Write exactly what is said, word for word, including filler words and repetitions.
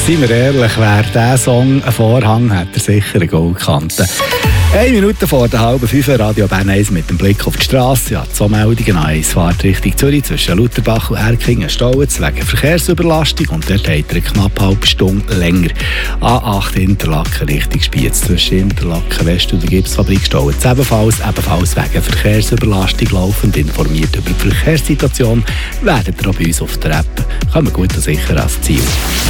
Seien wir ehrlich, wer diesen Song einen Vorhang hat, er sicher eine Goldkante. Eine Minute vor der halben fünf, Radio Bern eins mit dem Blick auf die Straße. Ja, zwei Meldungen. eins fährt Richtung Zürich zwischen Lutherbach und Erkingen Stauen wegen Verkehrsüberlastung und dort hat er eine knappe halbe Stunde länger. A acht Interlaken Richtung Spiez zwischen Interlaken West und der Gipsfabrik Stauen ebenfalls, ebenfalls wegen Verkehrsüberlastung laufend informiert über die Verkehrssituation. Werdet ihr auch bei uns auf der App. Kommen gut und sicher ans Ziel.